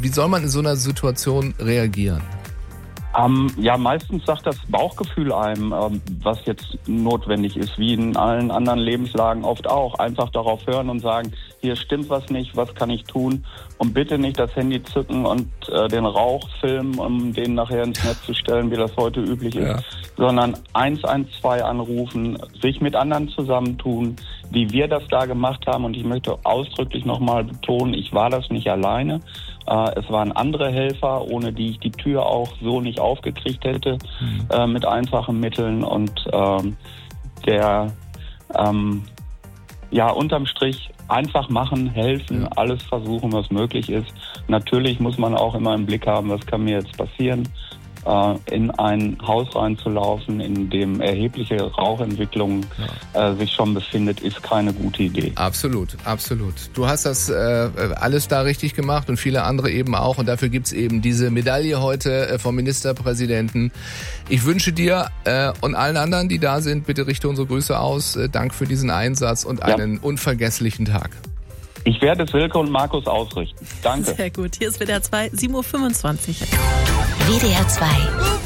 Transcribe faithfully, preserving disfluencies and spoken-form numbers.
wie soll man in so einer Situation reagieren? Ähm, ja, meistens sagt das Bauchgefühl einem, ähm, was jetzt notwendig ist, wie in allen anderen Lebenslagen oft auch. Einfach darauf hören und sagen, hier stimmt was nicht, was kann ich tun? Und bitte nicht das Handy zücken und äh, den Rauch filmen, um den nachher ins Netz zu stellen, wie das heute üblich ist, ja. sondern eins eins zwei anrufen, sich mit anderen zusammentun, wie wir das da gemacht haben. Und ich möchte ausdrücklich nochmal betonen, ich war das nicht alleine. Äh, es waren andere Helfer, ohne die ich die Tür auch so nicht aufgekriegt hätte, mhm. äh, mit einfachen Mitteln. Und ähm, der, ähm, ja, unterm Strich einfach machen, helfen, ja. alles versuchen, was möglich ist. Natürlich muss man auch immer im Blick haben, was kann mir jetzt passieren. In ein Haus reinzulaufen, in dem erhebliche Rauchentwicklung ja. äh, sich schon befindet, ist keine gute Idee. Absolut, absolut. Du hast das äh, alles da richtig gemacht und viele andere eben auch. Und dafür gibt's eben diese Medaille heute äh, vom Ministerpräsidenten. Ich wünsche dir äh, und allen anderen, die da sind, bitte richte unsere Grüße aus. Äh, Dank für diesen Einsatz und einen ja. unvergesslichen Tag. Ich werde es Silke und Markus ausrichten. Danke. Sehr gut. Hier ist W D R zwei, sieben Uhr fünfundzwanzig. W D R zwei.